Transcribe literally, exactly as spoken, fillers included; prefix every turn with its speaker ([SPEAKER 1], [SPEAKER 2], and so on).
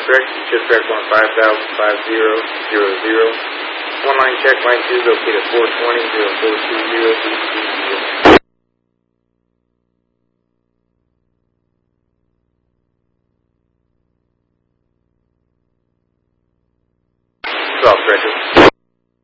[SPEAKER 1] correct. Chip track one five thousand five zero zero zero. One line check line two, located four twenty zero four two zero.